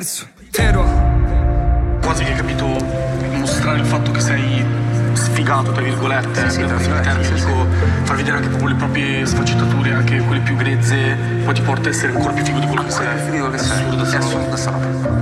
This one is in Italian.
Tero. Quasi che hai capito, mostrare il fatto che sei sfigato, tra virgolette, dico, far vedere anche proprio le proprie sfaccettature, anche quelle più grezze, poi ti porta a essere ancora più figo di quello che sei. È assurdo sta roba.